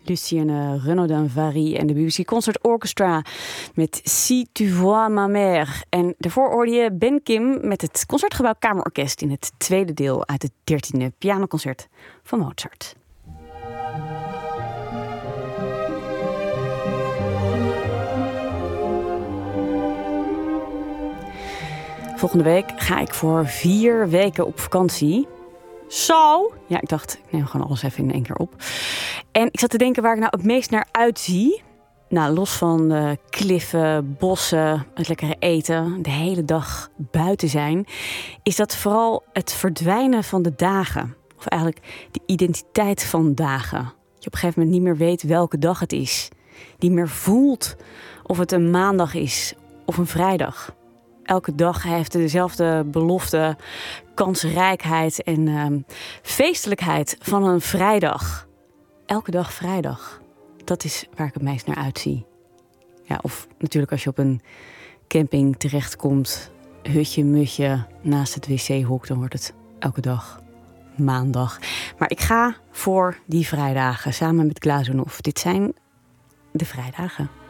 Lucienne Renaudin-Vary en de BBC Concert Orchestra met Si tu vois ma mère. En daarvoor hoorde je Ben Kim met het Concertgebouw Kamerorkest in het tweede deel uit het 13e pianoconcert van Mozart. Volgende week ga ik voor 4 weken op vakantie. Zo! Ja, ik dacht, ik neem gewoon alles even in één keer op. En ik zat te denken waar ik nou het meest naar uitzie. Nou, los van kliffen, bossen, het lekkere eten, de hele dag buiten zijn, is dat vooral het verdwijnen van de dagen. Of eigenlijk de identiteit van dagen. Dat je op een gegeven moment niet meer weet welke dag het is. Niet meer voelt of het een maandag is of een vrijdag. Elke dag heeft dezelfde belofte, kansrijkheid en feestelijkheid van een vrijdag. Elke dag vrijdag. Dat is waar ik het meest naar uitzie. Ja, of natuurlijk als je op een camping terechtkomt, hutje, mutje, naast het wc-hok, dan wordt het elke dag maandag. Maar ik ga voor die vrijdagen samen met Glazunov. Dit zijn de vrijdagen.